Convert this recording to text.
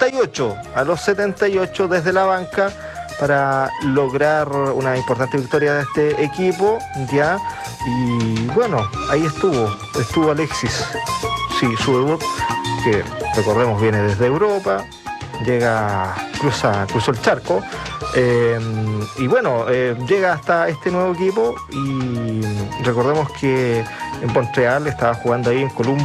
78 desde la banca para lograr una importante victoria de este equipo, ya. Y bueno, ahí estuvo Alexis, sí, su debut, que recordemos viene desde Europa, cruzó el charco, y bueno, llega hasta este nuevo equipo. Y recordemos que en Montreal estaba jugando ahí en Columbus